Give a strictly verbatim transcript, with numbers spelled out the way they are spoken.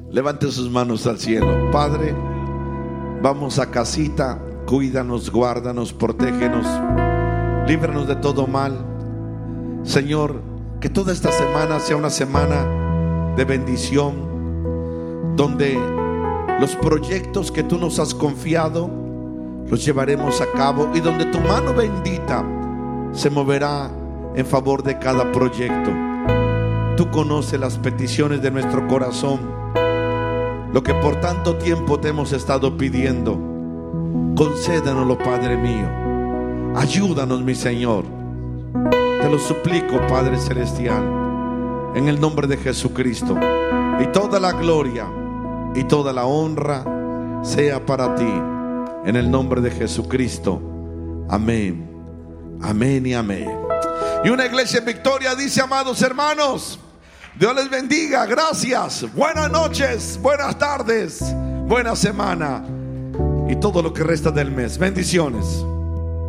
Levante sus manos al cielo. Padre, vamos a casita. Cuídanos, guárdanos, protégenos, líbranos de todo mal. Señor, que toda esta semana sea una semana de bendición, donde los proyectos que tú nos has confiado los llevaremos a cabo, y donde tu mano bendita se moverá en favor de cada proyecto. Tú conoces las peticiones de nuestro corazón, lo que por tanto tiempo te hemos estado pidiendo. Concédanoslo, Padre mío. Ayúdanos, mi Señor. Te lo suplico, Padre celestial, en el nombre de Jesucristo. Y toda la gloria y toda la honra sea para ti, en el nombre de Jesucristo. Amén, amén y amén. Y una iglesia en victoria dice: amados hermanos, Dios les bendiga. Gracias, buenas noches, buenas tardes, buena semana y todo lo que resta del mes. Bendiciones.